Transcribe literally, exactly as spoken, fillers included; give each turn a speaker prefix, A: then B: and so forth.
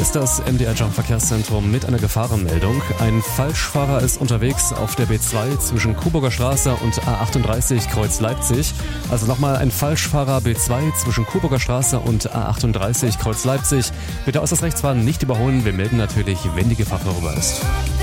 A: ist das M D R-Jump Verkehrszentrum mit einer Gefahrenmeldung. Ein Falschfahrer ist unterwegs auf der B zwei zwischen Coburger Straße und A achtunddreißig Kreuz Leipzig. Also nochmal ein Falschfahrer B zwei zwischen Coburger Straße und A achtunddreißig Kreuz Leipzig. Bitte äußerst rechts fahren, nicht überholen. Wir melden natürlich, wenn die Gefahr vorüber ist.